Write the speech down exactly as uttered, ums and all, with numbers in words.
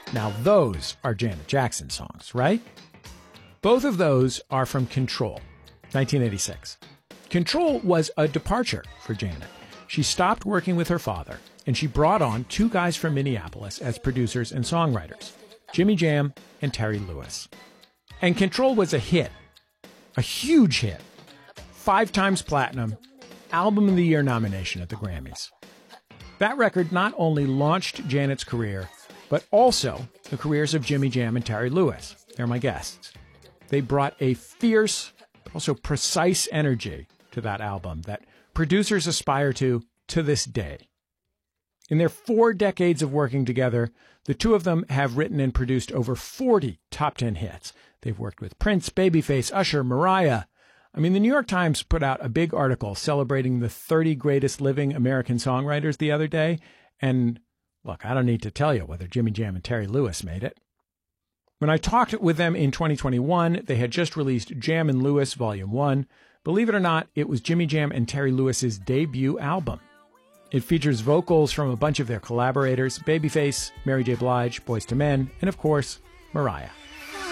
Now those are Janet Jackson songs, right? Both of those are from Control, nineteen eighty-six. Control was a departure for Janet. She stopped working with her father, and she brought on two guys from Minneapolis as producers and songwriters, Jimmy Jam and Terry Lewis. And Control was a hit, a huge hit, five times platinum, Album of the Year nomination at the Grammys. That record not only launched Janet's career, but also the careers of Jimmy Jam and Terry Lewis. They're my guests. They brought a fierce, but also precise energy to that album that producers aspire to to this day. In their four decades of working together, the two of them have written and produced over forty top ten hits. They've worked with Prince, Babyface, Usher, Mariah. I mean, the New York Times put out a big article celebrating the thirty greatest living American songwriters the other day. And look, I don't need to tell you whether Jimmy Jam and Terry Lewis made it. When I talked with them in twenty twenty-one, they had just released Jam and Lewis Volume one. Believe it or not, it was Jimmy Jam and Terry Lewis's debut album. It features vocals from a bunch of their collaborators, Babyface, Mary J. Blige, Boyz two Men, and of course, Mariah.